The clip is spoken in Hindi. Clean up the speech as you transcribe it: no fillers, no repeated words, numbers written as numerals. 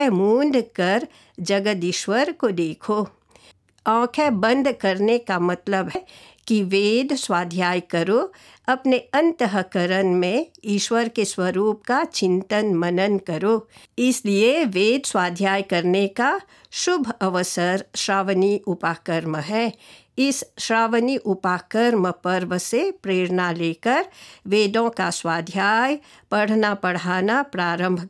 मूंद कर जगदीश्वर को देखो। आंखें बंद करने का मतलब है कि वेद स्वाध्याय करो, अपने अंतःकरण में ईश्वर के स्वरूप का चिंतन मनन करो। इसलिए वेद स्वाध्याय करने का शुभ अवसर श्रावणी उपाकर्म है। इस श्रावणी उपाकर्म पर्व से प्रेरणा लेकर वेदों का स्वाध्याय पढ़ना पढ़ाना प्रारंभ